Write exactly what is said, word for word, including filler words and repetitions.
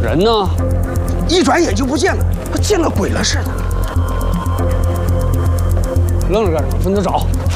人呢？ 一转眼就不见了，和见了鬼了似的。 愣着干什么？分头找。